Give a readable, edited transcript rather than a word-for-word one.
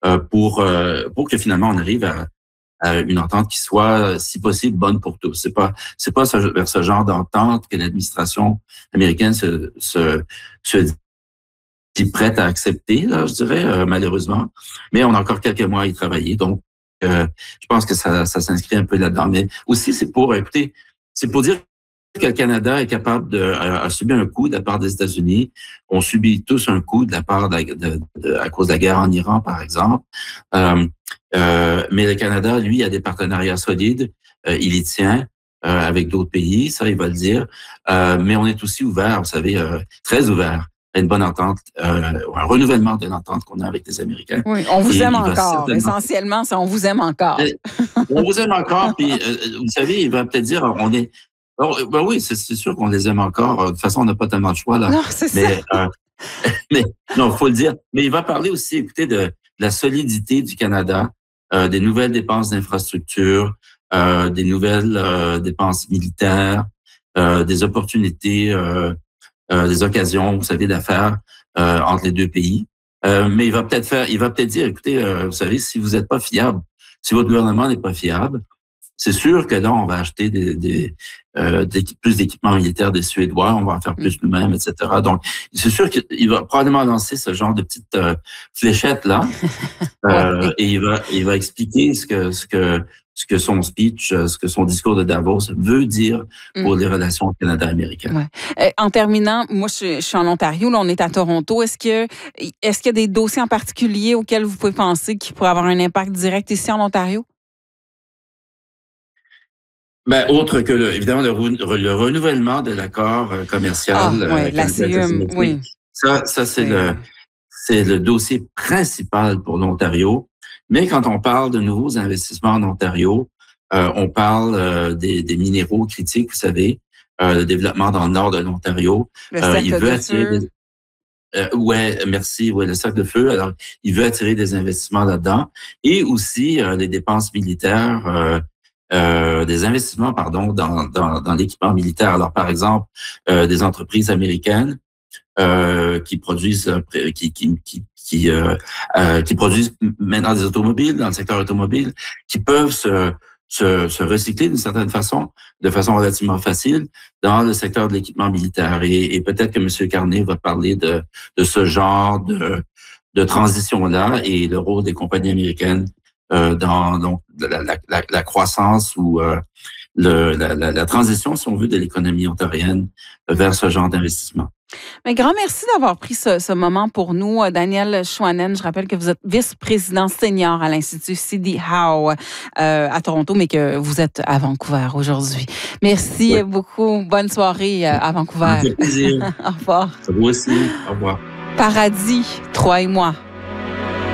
pour que finalement on arrive à une entente qui soit, si possible, bonne pour tous. C'est pas vers ce genre d'entente que l'administration américaine se dit prête à accepter, là, je dirais, malheureusement. Mais on a encore quelques mois à y travailler. Donc, je pense que ça s'inscrit un peu là-dedans. Mais aussi, c'est pour dire que le Canada est capable a subi un coup de la part des États-Unis. On subit tous un coup de la part à cause de la guerre en Iran, par exemple. Mais le Canada, lui, a des partenariats solides. Il y tient avec d'autres pays, ça, il va le dire. Mais on est aussi ouvert, vous savez, très ouvert à une bonne entente, un renouvellement de l'entente qu'on a avec les Américains. Oui, on vous aime encore. Essentiellement, c'est on vous aime encore. On vous aime encore, puis vous savez, il va peut-être dire, ben oui, c'est sûr qu'on les aime encore. De toute façon, on n'a pas tellement de choix, là. Non, c'est ça. Mais non, faut le dire. Mais il va parler aussi, écoutez, de la solidité du Canada, des nouvelles dépenses d'infrastructure, des nouvelles dépenses militaires, des opportunités, des occasions, vous savez, d'affaires entre les deux pays. Mais il va peut-être dire, écoutez, vous savez, si vous n'êtes pas fiable, si votre gouvernement n'est pas fiable, c'est sûr que là, on va acheter plus d'équipements militaires des Suédois, on va en faire plus nous-mêmes, etc. Donc, c'est sûr qu'il va probablement lancer ce genre de petite fléchette là, et il va expliquer ce que son speech, ce que son discours de Davos veut dire pour les relations Canada-américaines. Ouais. En terminant, moi, je suis en Ontario, là, on est à Toronto. Est-ce qu'il y a des dossiers en particulier auxquels vous pouvez penser qui pourraient avoir un impact direct ici en Ontario? Ben, autre que évidemment le renouvellement de l'accord commercial. La CEM, oui. Ça c'est le dossier principal pour l'Ontario. Mais quand on parle de nouveaux investissements en Ontario, on parle des minéraux critiques, vous savez, le développement dans le nord de l'Ontario. Il veut attirer le cercle de feu. Alors, il veut attirer des investissements là-dedans. Et aussi les dépenses militaires, des investissements, dans l'équipement militaire. Alors, par exemple, des entreprises américaines qui produisent qui produisent maintenant des automobiles dans le secteur automobile, qui peuvent se recycler d'une certaine façon, de façon relativement facile, dans le secteur de l'équipement militaire. Et peut-être que M. Carney va parler de ce genre de transition-là et le rôle des compagnies américaines dans donc la croissance ou la transition, si on veut, de l'économie ontarienne vers ce genre d'investissement. Mais grand merci d'avoir pris ce moment pour nous. Daniel Chouanen, je rappelle que vous êtes vice-président senior à l'Institut C.D. Howe à Toronto, mais que vous êtes à Vancouver aujourd'hui. Merci beaucoup. Bonne soirée à Vancouver. Ça fait plaisir. Au revoir. Ça vous aussi. Au revoir. Paradis, 3 et moi.